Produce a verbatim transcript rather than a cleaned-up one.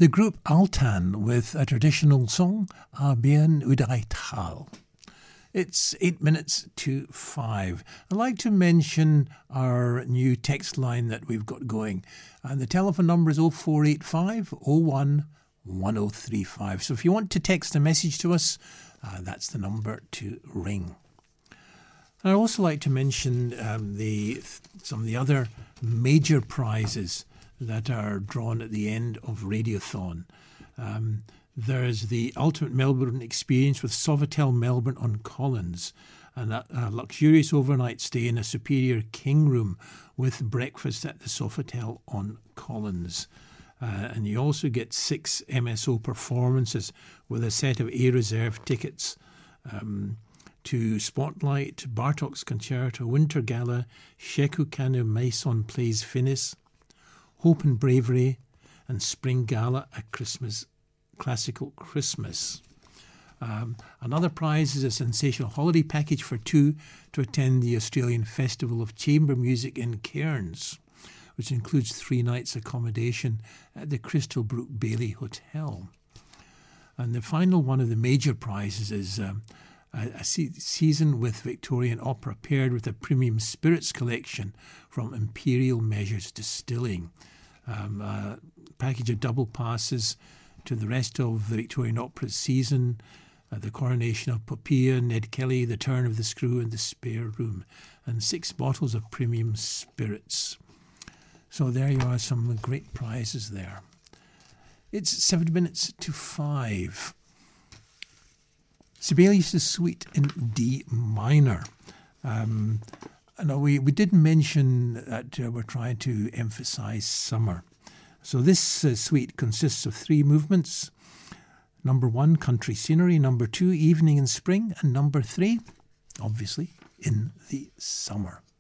The group Altan with a traditional song, A Bien Udaital. It's eight minutes to five. I'd like to mention our new text line that we've got going. And the telephone number is oh four eight five, oh one, one oh three five. So if you want to text a message to us, uh, that's the number to ring. I'd also like to mention um, the some of the other major prizes that are drawn at the end of Radiothon. Um, there's the Ultimate Melbourne Experience with Sofitel Melbourne on Collins, and a, a luxurious overnight stay in a superior king room with breakfast at the Sofitel on Collins. Uh, and you also get six M S O performances with a set of A Reserve tickets um, to Spotlight, Bartok's Concerto, Winter Gala, Sheku Kanu Maison Plays Finis, Hope and Bravery, and Spring Gala, a Christmas classical Christmas. Um, another prize is a sensational holiday package for two to attend the Australian Festival of Chamber Music in Cairns, which includes three nights accommodation at the Crystal Brook Bailey Hotel. And the final one of the major prizes is um, a, a se- season with Victorian opera paired with a premium spirits collection from Imperial Measures Distilling. Um, a package of double passes to the rest of the Victorian Opera season, uh, the Coronation of Popea, Ned Kelly, The Turn of the Screw and The Spare Room, and six bottles of premium spirits. So there you are, some great prizes there. It's seven minutes to five. Sibelius' Suite in D minor. Um, No, we, we did mention that uh, we're trying to emphasise summer. So this uh, suite consists of three movements. Number one, country scenery. Number two, evening in spring. And number three, obviously, in the summer.